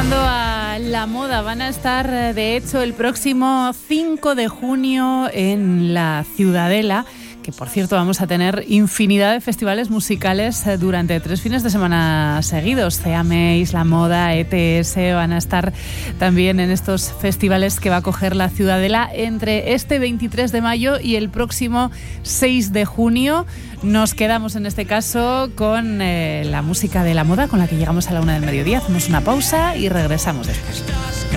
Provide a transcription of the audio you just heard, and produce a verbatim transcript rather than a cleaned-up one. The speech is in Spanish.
Escuchando a La Moda, van a estar de hecho el próximo cinco de junio en la Ciudadela, que por cierto vamos a tener infinidad de festivales musicales durante tres fines de semana seguidos. C A M E, La Moda, E T S van a estar también en estos festivales que va a coger la Ciudadela entre este veintitrés de mayo y el próximo seis de junio. Nos quedamos en este caso con eh, la música de La Moda, con la que llegamos a la una del mediodía. Hacemos una pausa y regresamos después.